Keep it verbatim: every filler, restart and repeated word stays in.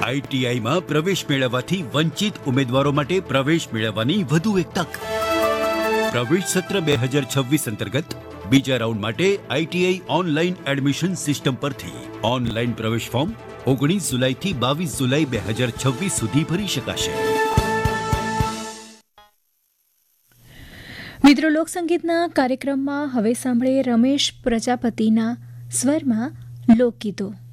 આઈટીઆઈમાં પ્રવેશ મેળવવાથી વંચિત ઉમેદવારો માટે પ્રવેશ મેળવવાની વધુ એક તક. પ્રવેશ સત્ર બે હજાર છવ્વીસ અંતર્ગત બીજા રાઉન્ડ માટે આઈટીઆઈ ઓનલાઈન એડમિશન સિસ્ટમ પરથી ઓનલાઈન પ્રવેશ ફોર્મ ઓગણીસ જુલાઈથી બાવીસ જુલાઈ બે હજાર છવ્વીસ સુધી ભરી શકાશે. મિત્રો, લોકસંગીતના કાર્યક્રમમાં હવે સાંભળીએ રમેશ પ્રજાપતિના સ્વરમાં લોકગીતો.